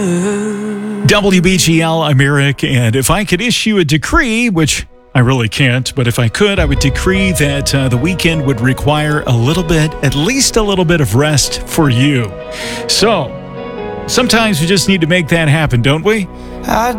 WBGL, I'm Eric, and if I could issue a decree, which I really can't, but if I could, I would decree that the weekend would require a little bit, at least a little bit of rest for you. So, sometimes we just need to make that happen, don't we?